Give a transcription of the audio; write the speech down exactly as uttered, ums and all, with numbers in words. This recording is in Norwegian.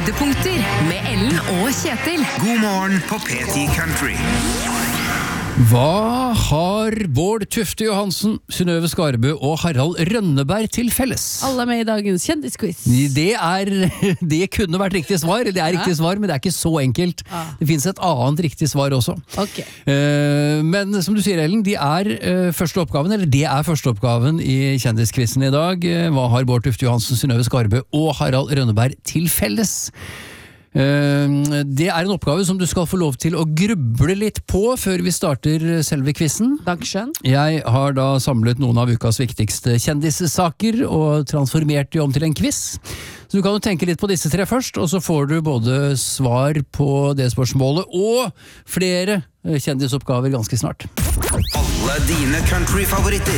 Høydepunkter med Ellen og Kjetil. God morgen på P ti Country. Hva har Bård Tufte Johansen, Synnøve Skarbø og Harald Rønneberg til felles? Alle er med i dagens kjendisquiz. Det, er, det kunne vært riktig svar, det er riktig Ja. svar, men det er ikke så enkelt. Ah. Det finnes et annet riktig svar også. Ok. Eh, men som du sier, Ellen, de er eh, første oppgaven, eller det er første oppgaven i kjendisquizen i dag. Eh, Hva har Bård Tufte Johansen, Synnøve Skarbø og Harald Rønneberg til felles? Det er en oppgave som du skal få lov til å gruble litt på før vi starter selve quizen. Dagsjøen. Jeg har da samlet noen av ukas viktigste kjendissaker og transformert de om til en quiz. Så du kan jo tenke litt på disse tre først, og så får du både svar på det spørsmålet og flere kjendisoppgaver ganske snart. Alle dine countryfavoritter.